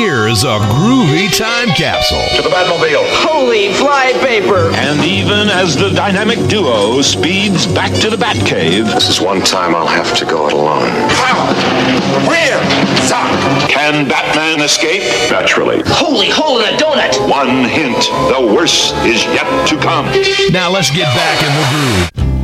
Here's a groovy time capsule. To the Batmobile. Holy flypaper! And even as the dynamic duo speeds back to the Batcave, This is one time I'll have to go it alone. power, where, can Batman escape? Naturally. Holy hole in a donut! One hint, the worst is yet to come. Now let's get back in the groove